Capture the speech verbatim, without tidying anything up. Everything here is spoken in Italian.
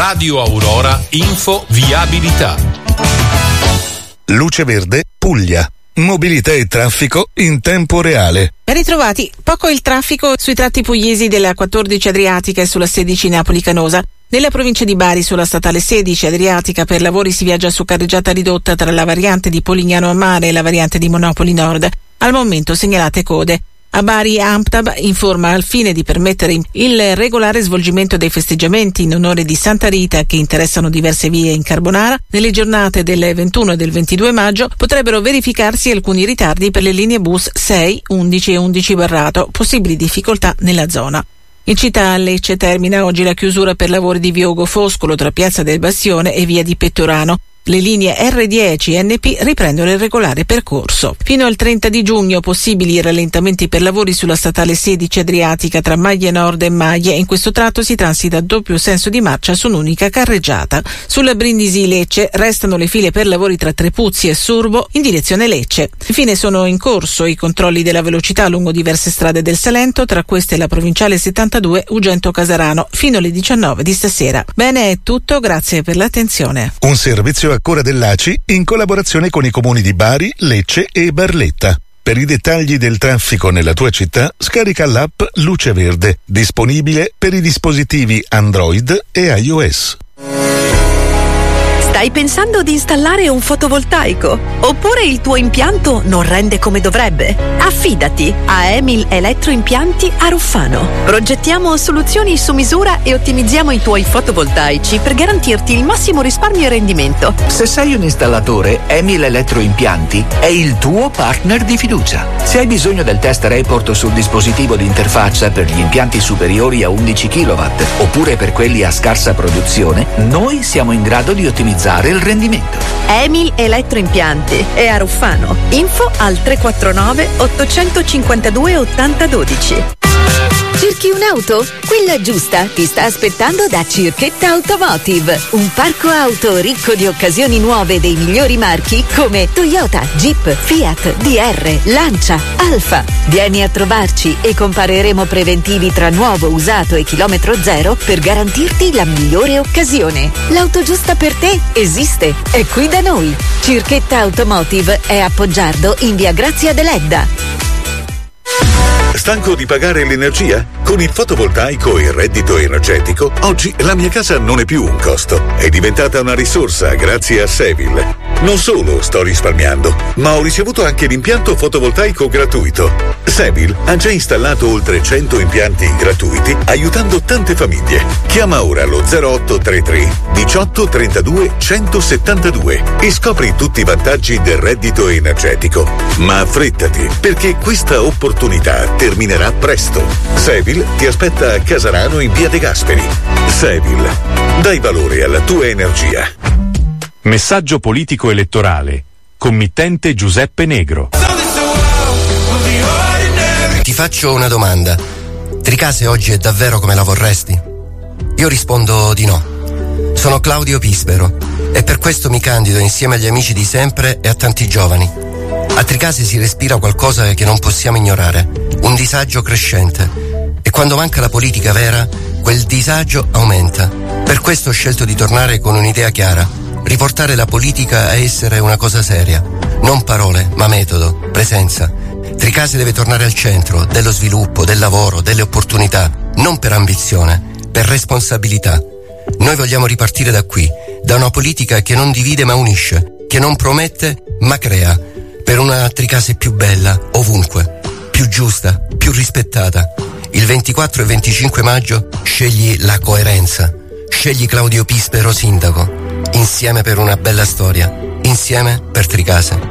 Radio Aurora Info Viabilità. Luce Verde Puglia. Mobilità e traffico in tempo reale. Ben ritrovati. Poco il traffico sui tratti pugliesi della quattordici Adriatica e sulla sedici Napoli-Canosa. Nella provincia di Bari sulla statale sedici Adriatica per lavori si viaggia su carreggiata ridotta tra la variante di Polignano a Mare e la variante di Monopoli Nord. Al momento segnalate code. A Bari ANPTAB informa al fine di permettere il regolare svolgimento dei festeggiamenti in onore di Santa Rita che interessano diverse vie in Carbonara, nelle giornate del ventuno e del ventidue maggio potrebbero verificarsi alcuni ritardi per le linee bus sei, undici e undici Barrato, possibili difficoltà nella zona. In città a Lecce termina oggi la chiusura per lavori di Viogo Foscolo tra Piazza del Bastione e via di Pettorano. Le linee erre dieci e enne pi riprendono il regolare percorso. Fino al trenta di giugno possibili rallentamenti per lavori sulla statale sedici Adriatica tra Maglie Nord e Maglie. In questo tratto si transita a doppio senso di marcia su un'unica carreggiata. Sulla Brindisi-Lecce restano le file per lavori tra Trepuzzi e Surbo in direzione Lecce. Infine sono in corso i controlli della velocità lungo diverse strade del Salento, tra queste la provinciale settantadue Ugento-Casarano, fino alle diciannove di stasera. Bene, è tutto, grazie per l'attenzione. Un servizio a cura dell'A C I in collaborazione con i comuni di Bari, Lecce e Barletta. Per i dettagli del traffico nella tua città, scarica l'app Luce Verde, disponibile per i dispositivi Android e iOS. Stai pensando di installare un fotovoltaico? Oppure il tuo impianto non rende come dovrebbe? Affidati a Emil Elettroimpianti a Ruffano. Progettiamo soluzioni su misura e ottimizziamo i tuoi fotovoltaici per garantirti il massimo risparmio e rendimento. Se sei un installatore, Emil Elettroimpianti è il tuo partner di fiducia. Se hai bisogno del test report sul dispositivo di interfaccia per gli impianti superiori a undici chilowatt oppure per quelli a scarsa produzione, noi siamo in grado di ottimizzare il rendimento. Emil Elettroimpianti è a Ruffano. Info al tre quattro nove ottocentocinquantadue ottanta dodici. Cerchi un'auto? Quella giusta ti sta aspettando da Circhetta Automotive, un parco auto ricco di occasioni nuove dei migliori marchi come Toyota, Jeep, Fiat, D R, Lancia, Alfa. Vieni a trovarci e compareremo preventivi tra nuovo, usato e chilometro zero per garantirti la migliore occasione. L'auto giusta per te esiste, è qui da noi. Circhetta Automotive è a Poggiardo in via Grazia Deledda. Stanco di pagare l'energia? Con il fotovoltaico e il reddito energetico, oggi la mia casa non è più un costo, è diventata una risorsa grazie a Sevil. Non solo sto risparmiando, ma ho ricevuto anche l'impianto fotovoltaico gratuito. Sevil ha già installato oltre cento impianti gratuiti, aiutando tante famiglie. Chiama ora lo zero otto tre tre diciotto trentadue centosettantadue e scopri tutti i vantaggi del reddito energetico. Ma affrettati, perché questa opportunità terminerà presto. Sevil ti aspetta a Casarano in via De Gasperi. Sevil, dai valore alla tua energia. Messaggio politico elettorale. Committente Giuseppe Negro. Ti faccio una domanda. Tricase oggi è davvero come la vorresti? Io rispondo di no. Sono Claudio Pispero e per questo mi candido insieme agli amici di sempre e a tanti giovani. A Tricase si respira qualcosa che non possiamo ignorare, un disagio crescente. E quando manca la politica vera, quel disagio aumenta. Per questo ho scelto di tornare con un'idea chiara: riportare la politica a essere una cosa seria. Non parole, ma metodo, presenza. Tricase deve tornare al centro dello sviluppo, del lavoro, delle opportunità, non per ambizione, per responsabilità. Noi vogliamo ripartire da qui, da una politica che non divide ma unisce, che non promette ma crea, per una Tricase più bella, ovunque, più giusta, più rispettata. Il ventiquattro e venticinque maggio scegli la coerenza, scegli Claudio Pispero sindaco, insieme per una bella storia, insieme per Tricase.